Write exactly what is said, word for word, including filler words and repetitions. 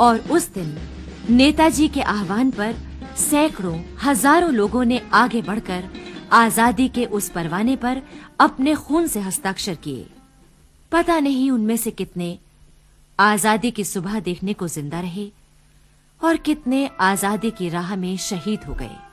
और उस दिन नेताजी के आह्वान पर सैकड़ों हजारों लोगों ने आगे बढ़कर आजादी के उस परवाने पर अपने खून से हस्ताक्षर किए। पता नहीं उनमें से कितने आजादी की सुबह देखने को जिंदा रहे और कितने आजादी की राह में शहीद हो गए।